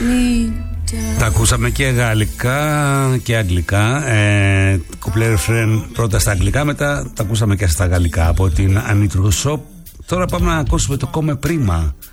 Τα ακούσαμε και γαλλικά και αγγλικά. Κουπλέ ρεφρέν πρώτα στα αγγλικά, μετά τα ακούσαμε και στα γαλλικά από την Ανίτ Ρουσό. Τώρα πάμε να ακούσουμε το Come Prima